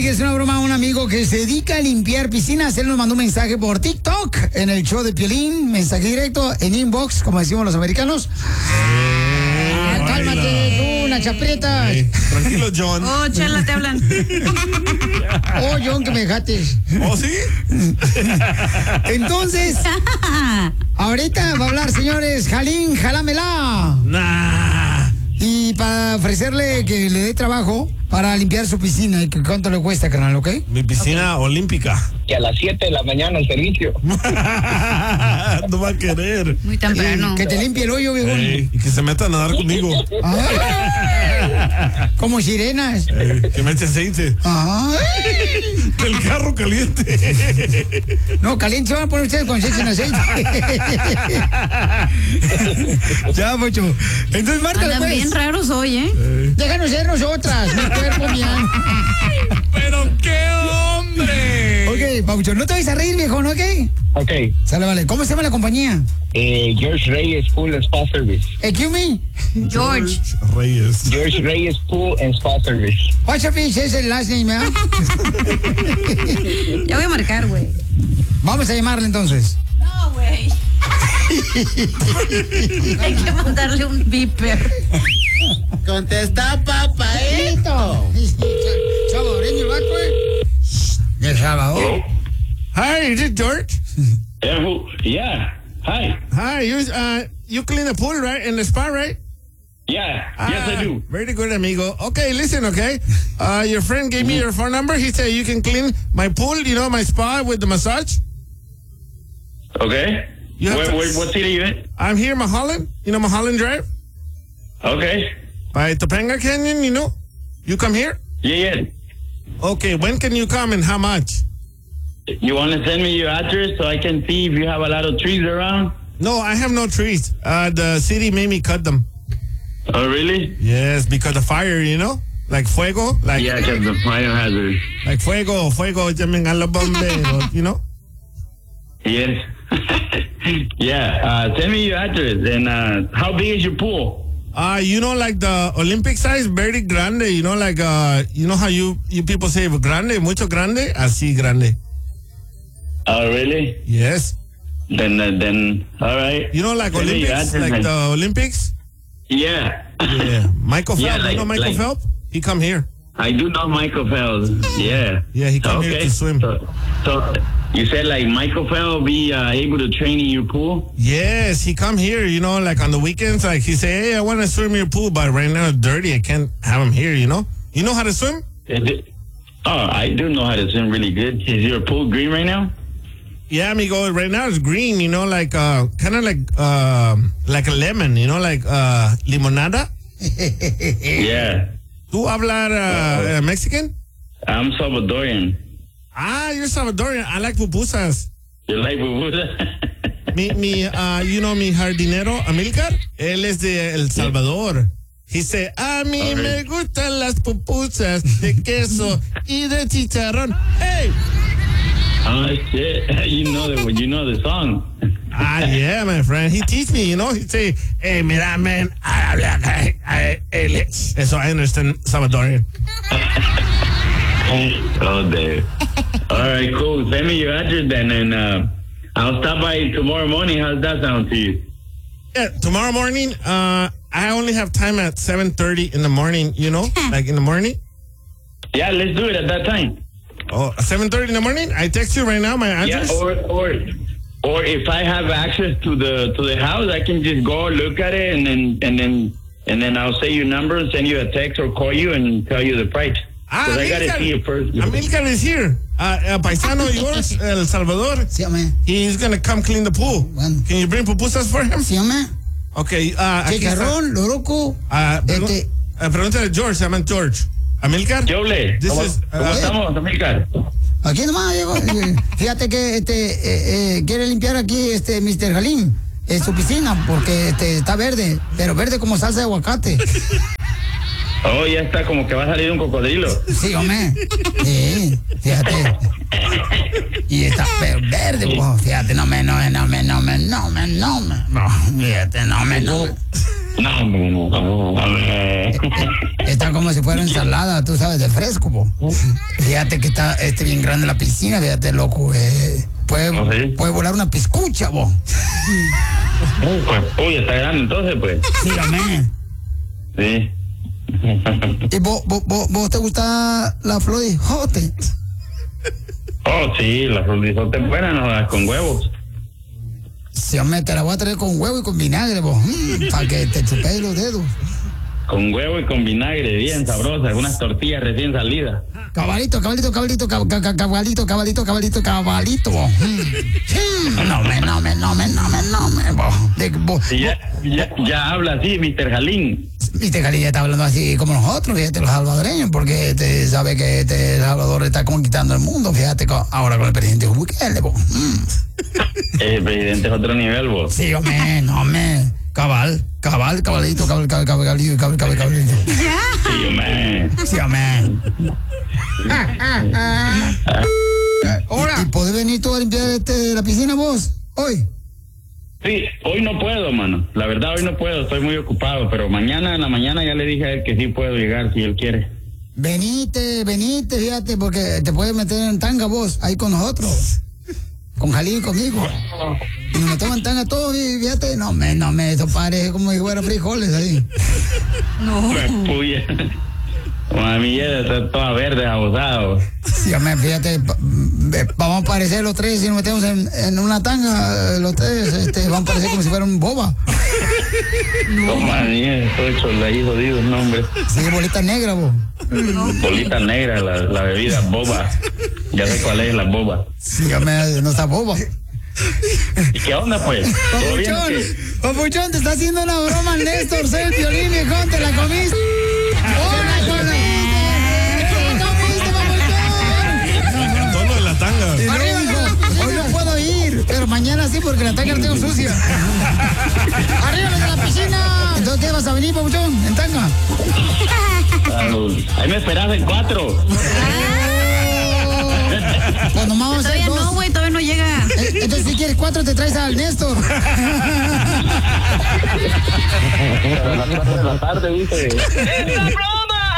que es una broma a un amigo que se dedica a limpiar piscinas. Él nos mandó un mensaje por TikTok en el show de Piolín, mensaje directo en inbox, como decimos los americanos. Cálmate, tú, Nacha Prieta. Tranquilo, John. Oh, Chela, te hablan. Oh, John, que me dejaste. ¿Oh, sí? Entonces, ahorita va a hablar, señores, Jalín, jalámela. Nah. Y para ofrecerle que le dé trabajo para limpiar su piscina. ¿Y cuánto le cuesta, carnal, ok? Mi piscina olímpica. Y a las 7 de la mañana el servicio. No va a querer. Muy temprano. Que te limpie el hoyo, viejo. Y que se meta a nadar conmigo. Como sirenas. Que me eche aceite. El carro caliente. No, caliente se van a poner ustedes con aceite en aceite. Ya, Pocho. Entonces, márcale, Andan pues. bien raros hoy, ¿eh? Déjanos ser nosotras, mi cuerpo, mía. ¡Pero qué hombre! Ok, Paucho, no te vayas a reír, viejo, ¿no? Ok. Ok. Sale, vale. ¿Cómo se llama la compañía? George Reyes Pool and Spa Service. Excuse me. George. Reyes. George Reyes Pool and Spa Service. What's your fish? Es el last name, ¿eh? Ya voy a marcar, güey. Vamos a llamarle entonces. No, güey. Hay que mandarle un beeper. Contesta, papaito. Salvadoreño, ¿verdad, güey? De Salvador. Hi, is it George? Yeah. Hi. Hi, you clean the pool, right? In the spa, right? Yeah. Yes, I do. Very good, amigo. Okay, listen, okay? Your friend gave me your phone number. He said you can clean my pool, you know, my spa with the massage. Okay. What city are you in? I'm here in Mulholland. You know Mulholland Drive? Okay. By Topanga Canyon, you know? You come here? Yeah. Okay, when can you come and how much? You want to send me your address so I can see if you have a lot of trees around? No, I have no trees. The city made me cut them. Oh, really? Yes, because of fire, you know? Like fuego. Like, Yeah, because the fire hazard. like fuego, llamen a los bomberos, you know? Yes. Yeah. Send me your address. And how big is your pool? You know, like the Olympic size, very grande, you know, like, you know how you people say grande, mucho grande, así grande. Oh, really? Yes. Then, all right. You know, like Send me your Olympics, address like and- the Olympics? Yeah. Yeah. Michael Phelps, Yeah, you know Michael Phelps? He come here. I do know Michael Phelps. Yeah. Yeah, he come here to swim. So you said like Michael Phelps be able to train in your pool? Yes, he come here, you know, like on the weekends, like he say, hey, I want to swim your pool, but right now it's dirty. I can't have him here, you know? You know how to swim? I do know how to swim really good. Is your pool green right now? Yeah, amigo, right now it's green, you know, like, kind of like a lemon, you know, like, limonada. Yeah. ¿Tú hablar Mexican? I'm Salvadorian. You're Salvadorian. I like pupusas. You like pupusa? You know, mi jardinero, Amilcar, él es de El Salvador. He said, a mí me gustan las pupusas de queso y de chicharrón. Hey! Oh, shit. You know the song. Yeah, my friend. He teach me, you know. He say, hey, mira, man. So I understand Salvadorian. Oh, Dave. All right, cool. Send me your address then, and I'll stop by tomorrow morning. How's that sound to you? Yeah, tomorrow morning, I only have time at 7:30 in the morning, you know, like in the morning. Yeah, let's do it at that time. Oh, 7:30 in the morning? I text you right now my address. Yeah, or if I have access to the house, I can just go look at it and then I'll say your number and send you a text or call you and tell you the price. Because I gotta see it first. Amilcar is here. Paisano yours, El Salvador. Sí, hombre. He's gonna come clean the pool. Bueno. Can you bring pupusas for him? Sí, hombre. Okay. Aquí está. Chicharrón, loroco. Pregúntale a George, se llama George. Amilcar. Yoble, ¿cómo estamos, Amilcar? Aquí nomás, Diego. Fíjate que quiere limpiar aquí Mr. Jalín su piscina porque está verde, pero verde como salsa de aguacate. Oh, ya está como que va a salir un cocodrilo. Sí, hombre. Sí, fíjate. Y está verde, pues, fíjate, no me. Fíjate, no me. No. Está como si fuera ensalada, tú sabes, de fresco, bo. Fíjate que está bien grande la piscina, fíjate, loco. Puede volar una piscucha, bo. Uy, está grande entonces, pues. Sí, amén. Sí. ¿Y vos te gusta la flor de jote? Oh, sí, la flor de jote es buena, ¿no? Con huevos. Sí, hombre, te la voy a traer con huevo y con vinagre, vos. Para que te chupes los dedos. Con huevo y con vinagre, bien sabrosa, unas tortillas recién salidas. Cabalito. Vos. Vos. Ya habla así, Mr. Jalín. Viste, Jalín ya está hablando así como nosotros, fíjate, los salvadoreños, porque sabe que El Salvador está conquistando el mundo, fíjate, ahora con el presidente Bukele, vos. El presidente es otro nivel, vos. Sí, hombre, cabalito. Sí, hombre. ¿Y podés venir tú a limpiar la piscina vos, hoy? Sí, hoy no puedo, mano. La verdad, hoy no puedo, estoy muy ocupado, pero mañana en la mañana ya le dije a él que sí puedo llegar si él quiere. Venite, fíjate, porque te puedes meter en tanga vos, ahí con nosotros. Con Jalín y conmigo. Y nos toman tanga todos, fíjate. No me, eso parece como si fuera frijoles ahí. No. Puya. Mami, ya está toda verde, abusado. Sí, hombre, fíjate, vamos a parecer los tres, si nos metemos en una tanga, los tres, vamos a parecer como si fueran boba. No, mami, estoy choladí, jodido, no, hombre. Sí, bolita negra, vos. Bolita negra, la bebida, boba. Ya sé cuál es la boba. Sí, hombre, no está boba. ¿Y qué onda, pues? ¿Todo bien o qué? Papuchón, te está haciendo una broma Néstor, soy el Piolín, viejón, te la comiste. Tanga. Arriba, hoy no puedo ir, pero mañana sí porque la tanga la tengo sucia. Arriba los de la piscina. Entonces, ¿qué vas a venir, papuchón? ¿En tanga? Ahí me esperas en 4. Pues nomás vamos a hacer Todavía 2. no, güey, todavía no llega. Entonces, si quieres 4, te traes al Néstor. A las 4 de la tarde, dice. ¡Es la broma!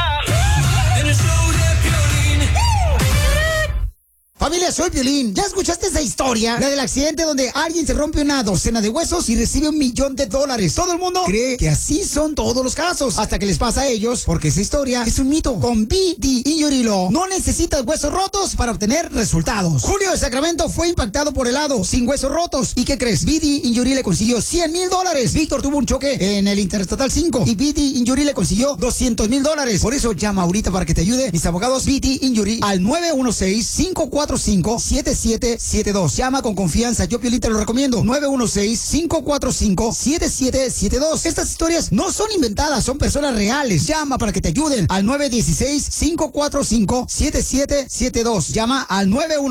Familia, soy Piolín. ¿Ya escuchaste esa historia? La del accidente donde alguien se rompe una docena de huesos y recibe $1 millón. Todo el mundo cree que así son todos los casos, hasta que les pasa a ellos, porque esa historia es un mito. Con BD Injury Law no necesitas huesos rotos para obtener resultados. Julio de Sacramento fue impactado por helado, sin huesos rotos. ¿Y qué crees? BD Injury le consiguió $100,000. Víctor tuvo un choque en el Interestatal 5 y BD Injury le consiguió $200,000. Por eso llama ahorita para que te ayude mis abogados BD Injury al 916-545-7772. Llama con confianza, yo Piolín te lo recomiendo. 916-545-7772. Estas historias no son inventadas, son personas reales. Llama para que te ayuden al 916-545-7772. Llama al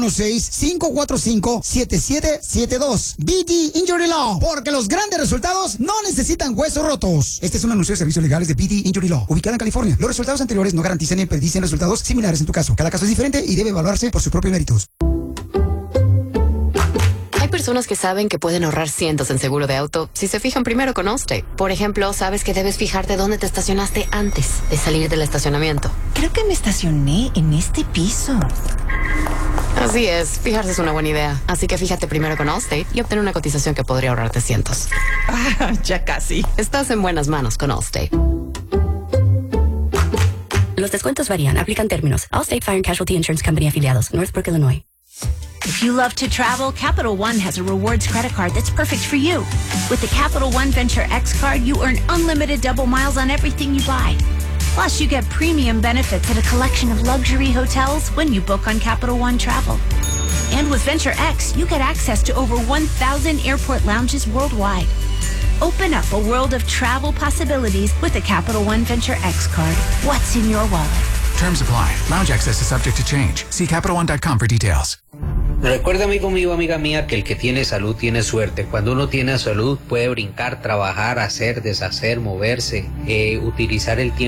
916-545-7772. BD Injury Law, porque los grandes resultados no necesitan huesos rotos. Este es un anuncio de servicios legales de BD Injury Law, ubicada en California. Los resultados anteriores no garantizan ni predicen resultados similares en tu caso. Cada caso es diferente y debe evaluarse por sus propios méritos. Hay personas que saben que pueden ahorrar cientos en seguro de auto si se fijan primero con Allstate. Por ejemplo, sabes que debes fijarte dónde te estacionaste antes de salir del estacionamiento. Creo que me estacioné en este piso. Así es, fijarse es una buena idea. Así que fíjate primero con Allstate y obtén una cotización que podría ahorrarte cientos. Ya casi. Estás en buenas manos con Allstate. Los descuentos varían. Aplican términos. Allstate Fire and Casualty Insurance Company afiliados. Northbrook, Illinois. If you love to travel, Capital One has a rewards credit card that's perfect for you. With the Capital One Venture X card, you earn unlimited double miles on everything you buy. Plus, you get premium benefits at a collection of luxury hotels when you book on Capital One Travel. And with Venture X, you get access to over 1,000 airport lounges worldwide. Open up a world of travel possibilities with the Capital One Venture X card. What's in your wallet? Terms apply. Lounge access is subject to change. See CapitalOne.com for details. Recuerda, amigo mío, amiga mía, que el que tiene salud tiene suerte. Cuando uno tiene salud puede brincar, trabajar, hacer, deshacer, moverse, utilizar el tiempo